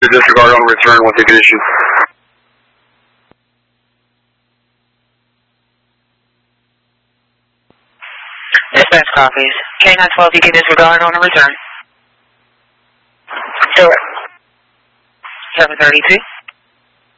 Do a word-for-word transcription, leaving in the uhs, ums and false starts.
Disregard on return, one ticket issue. Dispatch copies. K nine twelve, you can disregard on a return. Do it. seven thirty-two.